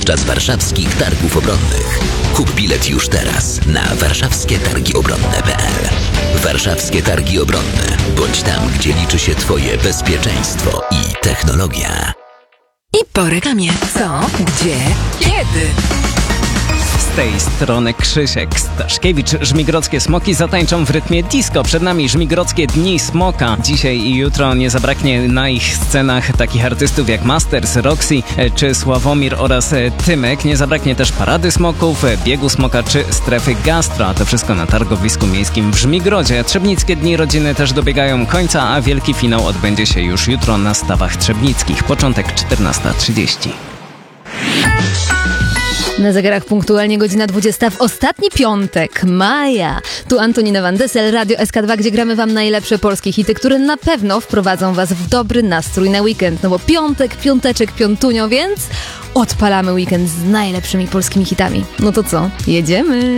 podczas warszawskich targów obronnych. Kup bilet już teraz na warszawskietargiobronne.pl. Warszawskie Targi Obronne. Bądź tam, gdzie liczy się Twoje bezpieczeństwo i technologia. I po reklamie. Co? Gdzie? Kiedy? Z tej strony Krzysiek Staszkiewicz. Żmigrodzkie Smoki zatańczą w rytmie disco. Przed nami Żmigrodzkie Dni Smoka. Dzisiaj i jutro nie zabraknie na ich scenach takich artystów jak Masters, Roxy czy Sławomir oraz Tymek. Nie zabraknie też Parady Smoków, Biegu Smoka czy Strefy Gastro. A to wszystko na targowisku miejskim w Żmigrodzie. Trzebnickie Dni Rodziny też dobiegają końca, a wielki finał odbędzie się już jutro na Stawach Trzebnickich. Początek 14:30. Na zegarach punktualnie godzina 20 w ostatni piątek maja. Tu Antonina Van Dessel, Radio SK2, gdzie gramy wam najlepsze polskie hity, które na pewno wprowadzą was w dobry nastrój na weekend. No bo piątek, piąteczek, piątunio, więc odpalamy weekend z najlepszymi polskimi hitami. No to co? Jedziemy!